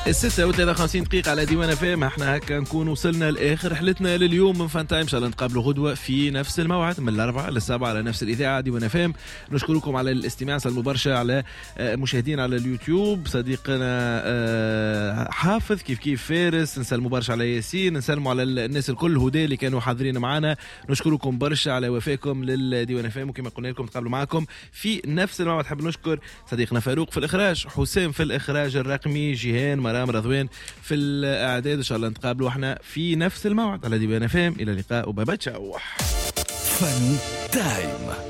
6:53 على ديوان FM. احنا هكا نكون وصلنا لاخر رحلتنا لليوم من فان تايم. ان شاء الله نتقابلوا غدوه في نفس الموعد من 4 ل 7 على نفس الاذاعه ديوان FM. نشكركم على الاستماع المباشر على مشاهدين على اليوتيوب. صديقنا حافظ كيف فارس، نسال مباشر على ياسين، نسلموا على الناس الكل هدى اللي كانوا حاضرين معنا. نشكركم برشا على وفائكم للديوان FM، وكما قلنا لكم نتقابلوا معكم في نفس الموعد. حاب نشكر صديقنا فاروق في الاخراج، حسام في الاخراج الرقمي، جيهان، مرام، رضوان في الاعداد. ان شاء الله نتقابلوا احنا في نفس الموعد على ديوان FM. الى اللقاء وباي باي. تشاو. فان تايم.